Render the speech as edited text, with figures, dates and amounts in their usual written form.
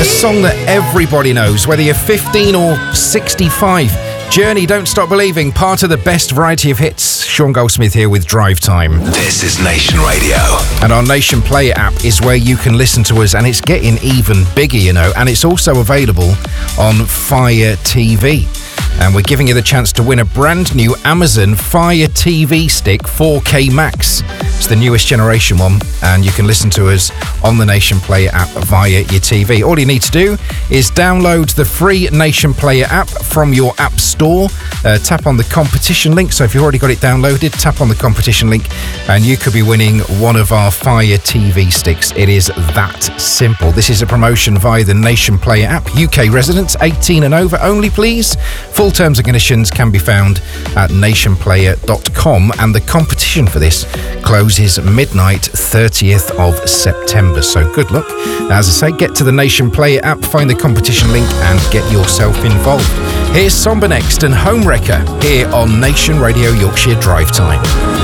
song that everybody knows, whether you're 15 or 65. Journey, Don't Stop Believing, part of the best variety of hits. Sean Goldsmith here with Drive Time. This is Nation Radio. And our Nation Player app is where you can listen to us, and it's getting even bigger, you know, and it's also available on Fire TV. And we're giving you the chance to win a brand new Amazon Fire TV Stick 4K Max. It's the newest generation one, and you can listen to us on the Nation Player app via your TV. All you need to do is download the free Nation Player app from your app store. Tap on the competition link. So if you've already got it downloaded, tap on the competition link, and you could be winning one of our Fire TV sticks. It is that simple. This is a promotion via the Nation Player app. UK residents 18 and over only, please. Full terms and conditions can be found at nationplayer.com, and the competition for this closes midnight 30th of September. So good luck. As I say, get to the Nation Player app, find the competition link, and get yourself involved. Here's Somber next and Home Wrecker here on Nation Radio Yorkshire Drive Time.